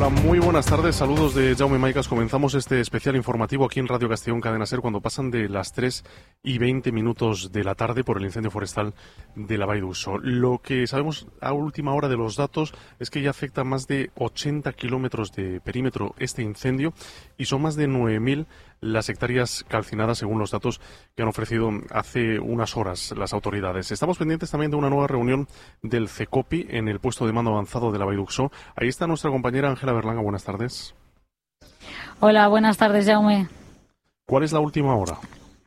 Hola, muy buenas tardes. Saludos de Jaume Maicas. Comenzamos este especial informativo aquí en Radio Castellón Cadena Ser cuando pasan de las 3:20 de la tarde por el incendio forestal de la Vall d'Uixó. Lo que sabemos a última hora de los datos es que ya afecta más de 80 kilómetros de perímetro este incendio y son más de 9.000 las hectáreas calcinadas según los datos que han ofrecido hace unas horas las autoridades. Estamos pendientes también de una nueva reunión del CECOPI en el puesto de mando avanzado de la Vall d'Uixó. Ahí está nuestra compañera Ángela Berlanga. Buenas tardes. Hola, buenas tardes, Jaume. ¿Cuál es la última hora?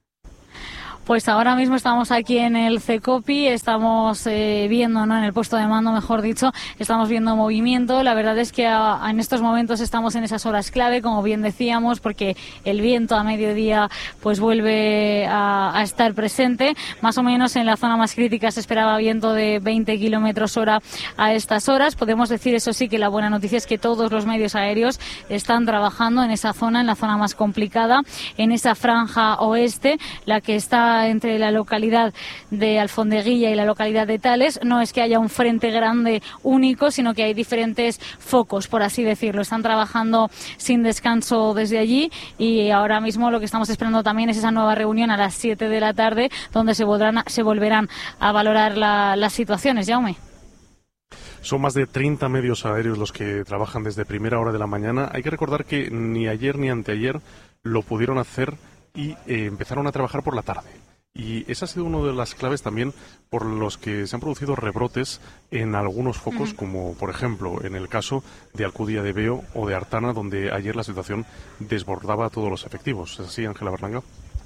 Pues ahora mismo estamos aquí en el CECOPI, estamos viendo, ¿no?, en el puesto de mando, mejor dicho, estamos viendo movimiento. La verdad es que en estos momentos estamos en esas horas clave, como bien decíamos, porque el viento a mediodía pues vuelve a estar presente. Más o menos en la zona más crítica se esperaba viento de 20 kilómetros hora a estas horas. Podemos decir, eso sí, que la buena noticia es que todos los medios aéreos están trabajando en esa zona, en la zona más complicada, en esa franja oeste, la que está entre la localidad de Alfondeguilla y la localidad de Tales. No es que haya un frente grande único, sino que hay diferentes focos, por así decirlo. Están trabajando sin descanso desde allí y ahora mismo lo que estamos esperando también es esa nueva reunión a las 7 de la tarde, donde se volverán a valorar las situaciones. Jaume. Son más de 30 medios aéreos los que trabajan desde primera hora de la mañana. Hay que recordar que ni ayer ni anteayer lo pudieron hacer y empezaron a trabajar por la tarde. Y esa ha sido una de las claves también por los que se han producido rebrotes en algunos focos, como por ejemplo en el caso de Alcudia de Veo o de Artana, donde ayer la situación desbordaba a todos los efectivos. ¿Es así, Ángela Berlanga?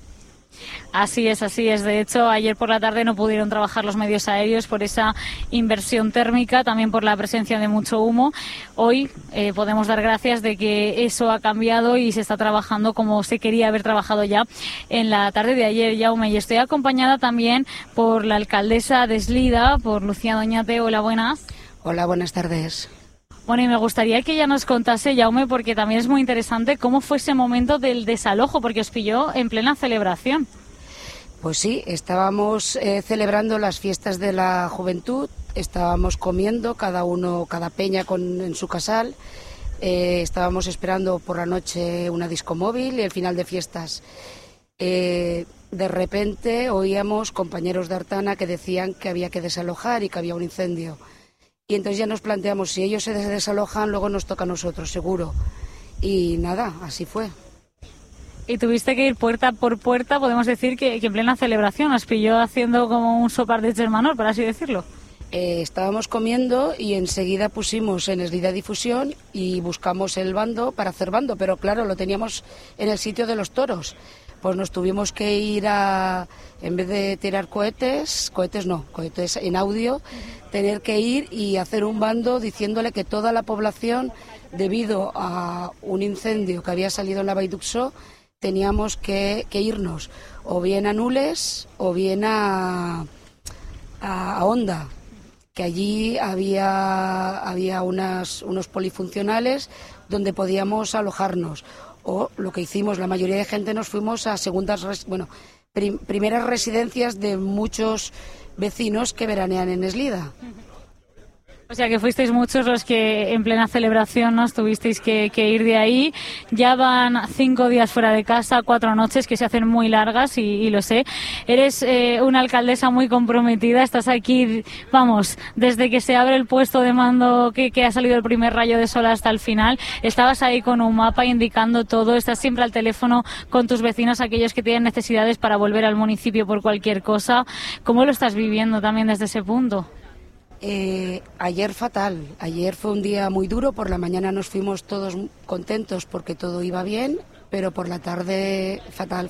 Así es. De hecho, ayer por la tarde no pudieron trabajar los medios aéreos por esa inversión térmica, también por la presencia de mucho humo. Hoy podemos dar gracias de que eso ha cambiado y se está trabajando como se quería haber trabajado ya en la tarde de ayer, Jaume. Y estoy acompañada también por la alcaldesa de Eslida, por Lucía Doñate. Hola, buenas. Hola, buenas tardes. Bueno, y me gustaría que ella nos contase, Jaume, porque también es muy interesante cómo fue ese momento del desalojo, porque os pilló en plena celebración. Pues sí, estábamos celebrando las fiestas de la juventud, estábamos comiendo, cada peña en su casal, estábamos esperando por la noche una disco móvil y el final de fiestas. De repente oíamos compañeros de Artana que decían que había que desalojar y que había un incendio. Y entonces ya nos planteamos, si ellos se desalojan, luego nos toca a nosotros, seguro. Y nada, así fue. Y tuviste que ir puerta por puerta, podemos decir que en plena celebración, os pilló haciendo como un sopar de Germanor, por así decirlo. Estábamos comiendo y enseguida pusimos en Eslida Difusión y buscamos el bando para hacer bando, pero claro, lo teníamos en el sitio de los toros. Pues nos tuvimos que ir en vez de tirar cohetes en audio, tener que ir y hacer un bando diciéndole que toda la población, debido a un incendio que había salido en la Vall d'Uixó, teníamos que irnos o bien a Nules o bien a Onda, que allí había unos polifuncionales donde podíamos alojarnos. O lo que hicimos, la mayoría de gente nos fuimos a primeras residencias de muchos vecinos que veranean en Eslida. O sea que fuisteis muchos los que en plena celebración nos tuvisteis que ir de ahí. Ya van 5 días fuera de casa, 4 noches que se hacen muy largas y lo sé. Eres una alcaldesa muy comprometida, estás aquí, vamos, desde que se abre el puesto de mando que ha salido el primer rayo de sol hasta el final. Estabas ahí con un mapa indicando todo, estás siempre al teléfono con tus vecinos, aquellos que tienen necesidades para volver al municipio por cualquier cosa. ¿Cómo lo estás viviendo también desde ese punto? Ayer fatal, ayer fue un día muy duro, por la mañana nos fuimos todos contentos porque todo iba bien, pero por la tarde fatal.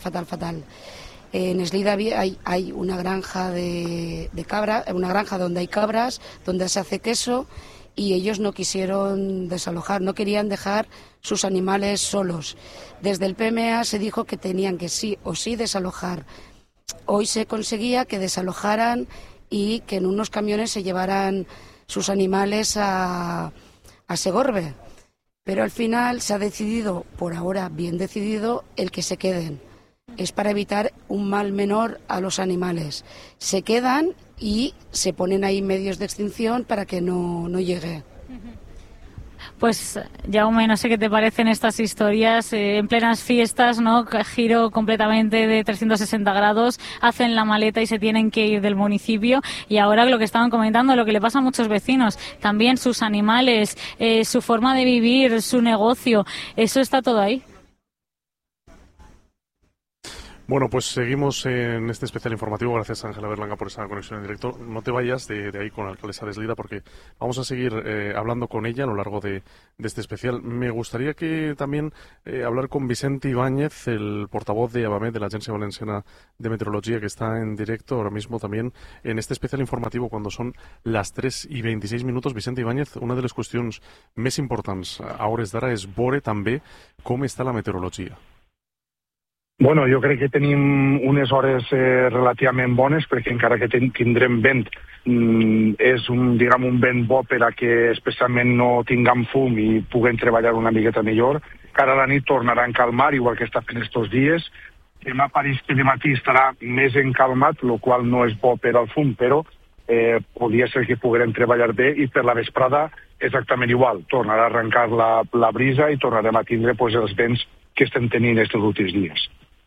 En Eslida hay una granja de cabras, una granja donde hay cabras, donde se hace queso y ellos no quisieron desalojar, no querían dejar sus animales solos. Desde el PMA se dijo que tenían que sí o sí desalojar. Hoy se conseguía que desalojaran y que en unos camiones se llevaran sus animales a Segorbe. Pero al final se ha decidido, por ahora bien decidido, el que se queden. Es para evitar un mal menor a los animales. Se quedan y se ponen ahí medios de extinción para que no llegue. Pues, Jaume, no sé qué te parecen estas historias. En plenas fiestas, ¿no? Giro completamente de 360 grados, hacen la maleta y se tienen que ir del municipio. Y ahora lo que estaban comentando, lo que le pasa a muchos vecinos, también sus animales, su forma de vivir, su negocio, eso está todo ahí. Bueno, pues seguimos en este especial informativo. Gracias, Ángela Berlanga, por esa conexión en directo. No te vayas de ahí con la alcaldesa Deslida, porque vamos a seguir hablando con ella a lo largo de este especial. Me gustaría que también hablar con Vicente Ibáñez, el portavoz de ABAMED, de la Agencia Valenciana de Meteorología, que está en directo ahora mismo también en este especial informativo cuando son las 3:26. Vicente Ibáñez, una de les qüestions més importants a hores d'ara és veure també com està la meteorologia. Bueno, jo crec que tenim unes hores relativament bones, perquè encara que tindrem vent, és un vent bo per a que especialment no tinguem fum i puguem treballar una miqueta millor. Cara a la nit tornarà a calmar, igual que està fent estos dies. Demà pareix que de matí estarà més encalmat, el qual no és bo per al fum, però podria ser que puguem treballar bé, i per la vesprada exactament igual. Tornarà a arrencar la brisa i tornarem a tindre els vents que estem tenint aquests últims dies.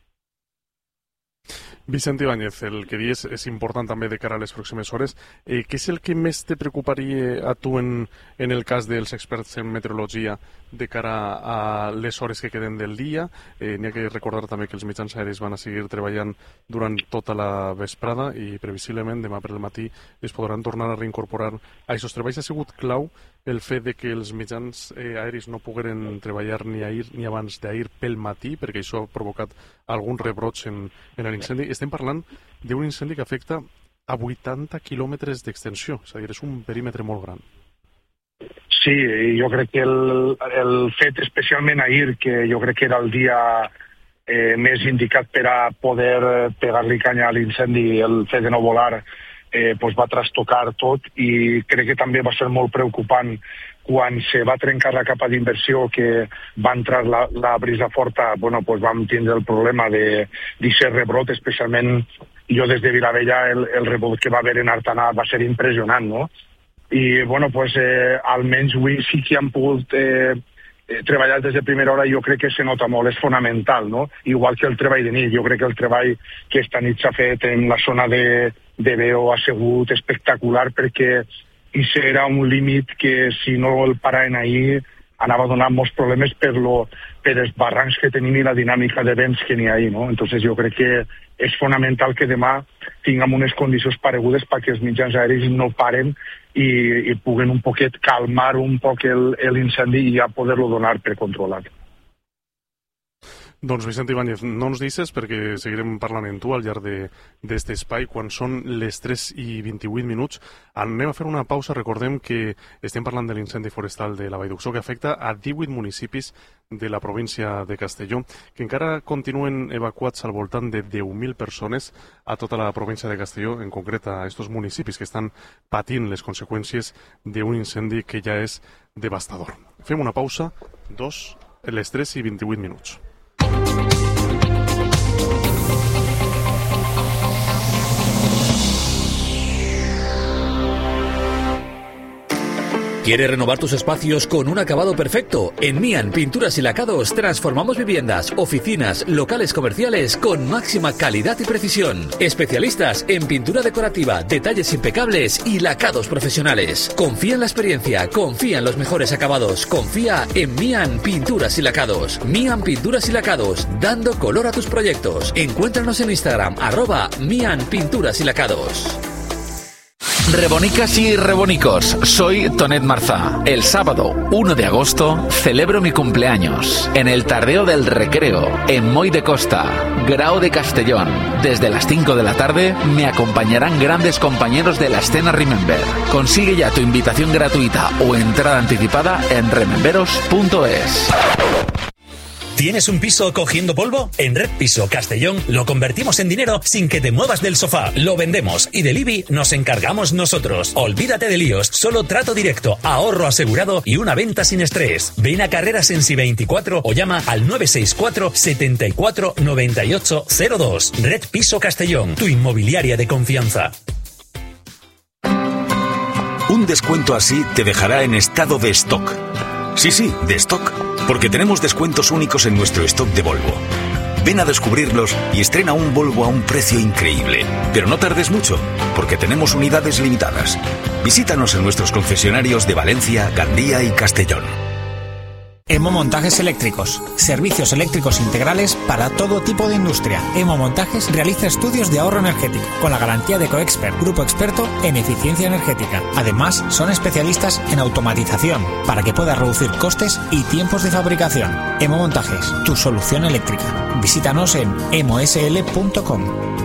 Vicente Ibáñez, el que dius és important també de cara a les pròximes hores. Què és el que més te preocuparia a tu en el cas dels experts en meteorologia de cara a les hores que queden del dia? N'hi ha que recordar també que els mitjans aeris van a seguir treballant durant tota la vesprada i previsiblement demà per el matí es podran tornar a reincorporar a aquests treballs. Ha sigut clau el fet de que els mitjans aeris no pogueren treballar ni ahir ni abans d'ahir pel matí, perquè això ha provocat algun rebrots en l'incendi. Estem parlant d'un incendi que afecta a 80 quilòmetres d'extensió, és a dir, és un perímetre molt gran. Sí, jo crec que el fet, especialment ahir, que jo crec que era el dia més indicat per a poder pegar-li canya a l'incendi, el fet de no volar, va trastocar tot, i crec que també va ser molt preocupant quan se va trencar la capa d'inversió, que va entrar la brisa forta. Vam tindre el problema d'aquest rebrot, especialment jo des de Vilavella, el rebrot que va haver en Artana va ser impressionant, no? I almenys avui sí que han pogut treballar des de primera hora. Jo crec que se nota molt, és fonamental, no? Igual que el treball de nit. Jo crec que el treball que esta nit s'ha fet en la zona de veo ha sigut espectacular, perquè això era un límit que si no el paraven ahir anava a donar molts problemes per els barrancs que tenim i la dinàmica de vents que n'hi ha ahir, no? Entonces jo crec que és fonamental que demà tinguem unes condicions paregudes perquè els mitjans aeris no paren i puguen un poquet calmar un poc l'incendi i ja poder-lo donar per controlat. Doncs Vicente Ibáñez, no ens deixes perquè seguirem parlant amb tu al llarg d'aquest espai. Quan són les 3:28, anem a fer una pausa. Recordem que estem parlant de l'incendi forestal de la Vall d'Uixó, que afecta a 18 municipis de la província de Castelló, que encara continuen evacuats al voltant de 10.000 persones a tota la província de Castelló, en concret a aquests municipis que estan patint les conseqüències d'un incendi que ja és devastador. Fem una pausa, les 3:28. ¿Quieres renovar tus espacios con un acabado perfecto? En Mian Pinturas y Lacados transformamos viviendas, oficinas, locales comerciales con máxima calidad y precisión. Especialistas en pintura decorativa, detalles impecables y lacados profesionales. Confía en la experiencia, confía en los mejores acabados, confía en Mian Pinturas y Lacados. Mian Pinturas y Lacados, dando color a tus proyectos. Encuéntranos en Instagram, @Mian Pinturas y Lacados. Rebonicas y rebonicos, soy Tonet Marzá. El sábado 1 de agosto celebro mi cumpleaños en el Tardeo del Recreo, en Moy de Costa, Grao de Castellón. Desde las 5 de la tarde me acompañarán grandes compañeros de la escena Remember. Consigue ya tu invitación gratuita o entrada anticipada en rememberos.es. ¿Tienes un piso cogiendo polvo? En Red Piso Castellón lo convertimos en dinero sin que te muevas del sofá. Lo vendemos y del IBI nos encargamos nosotros. Olvídate de líos, solo trato directo, ahorro asegurado y una venta sin estrés. Ven a Carreras Sensi 24 o llama al 964 74 98 02. Red Piso Castellón, tu inmobiliaria de confianza. Un descuento así te dejará en estado de stock. Sí, de stock. Porque tenemos descuentos únicos en nuestro stock de Volvo. Ven a descubrirlos y estrena un Volvo a un precio increíble. Pero no tardes mucho, porque tenemos unidades limitadas. Visítanos en nuestros concesionarios de Valencia, Gandía y Castellón. Emo Montajes Eléctricos. Servicios eléctricos integrales para todo tipo de industria. Emo Montajes realiza estudios de ahorro energético con la garantía de Coexpert, grupo experto en eficiencia energética. Además, son especialistas en automatización para que puedas reducir costes y tiempos de fabricación. Emo Montajes, tu solución eléctrica. Visítanos en emosl.com.